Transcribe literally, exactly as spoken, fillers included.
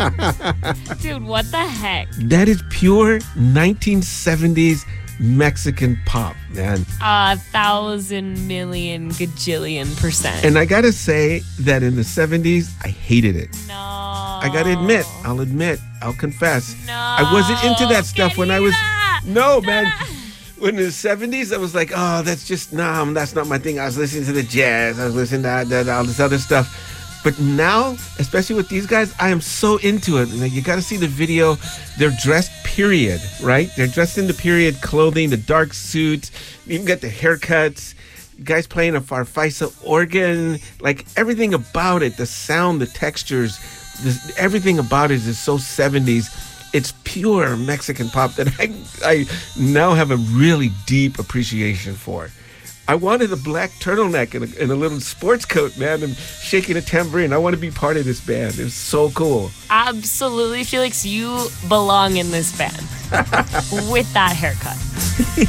Dude, what the heck? That is pure nineteen seventies Mexican pop, man. A thousand million gajillion percent. And I gotta say that in the seventies, I hated it. No. I gotta admit, I'll admit, I'll confess. No. I wasn't into that stuff when I was... No, man. No. When in the seventies, I was like, oh, that's just, nah, that's not my thing. I was listening to the jazz. I was listening to that, that, all this other stuff. But now, especially with these guys, I am so into it. Like, you got to see the video. They're dressed period, right? They're dressed in the period clothing, the dark suits. You even got the haircuts. Guys playing a Farfisa organ. Like, everything about it, the sound, the textures, this, everything about it is so seventies. It's pure Mexican pop that I, I now have a really deep appreciation for. I wanted a black turtleneck and a, and a little sports coat, man, and shaking a tambourine. I want to be part of this band. It was so cool. Absolutely, Felix, you belong in this band with that haircut.